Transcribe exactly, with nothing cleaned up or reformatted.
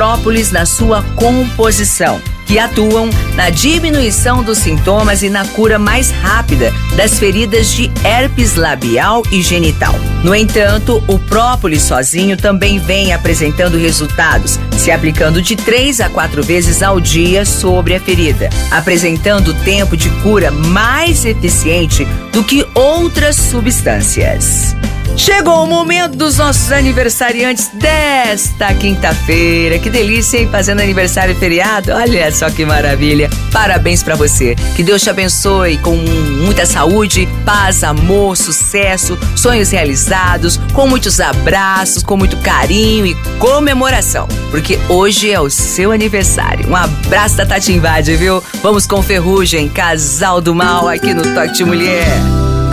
própolis na sua composição, que atuam na diminuição dos sintomas e na cura mais rápida das feridas de herpes labial e genital. No entanto, o própolis sozinho também vem apresentando resultados, se aplicando de três a quatro vezes ao dia sobre a ferida, apresentando tempo de cura mais eficiente do que outras substâncias. Chegou o momento dos nossos aniversariantes desta quinta-feira. Que delícia, hein? Fazendo aniversário e feriado. Olha só que maravilha. Parabéns pra você. Que Deus te abençoe com muita saúde, paz, amor, sucesso, sonhos realizados, com muitos abraços, com muito carinho e comemoração. Porque hoje é o seu aniversário. Um abraço da Tati Invade, viu? Vamos com Ferrugem, Casal do Mal, aqui no Toque de Mulher.